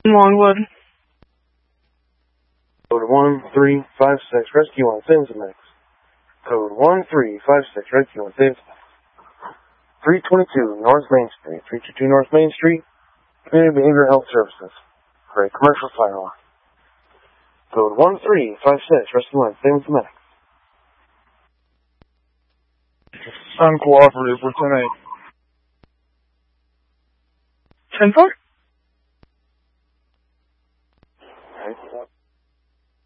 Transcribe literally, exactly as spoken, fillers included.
Longwood. Code one three five six, rescue on Sims Mix. Code one three five six, rescue on Sims Mix. three twenty-two North Main Street, three twenty-two North Main Street, Community Behavioral Health Services, for a commercial fire alarm. Code one three five six, rescue on Sims Mix. Uncooperative for ten eight. ten four?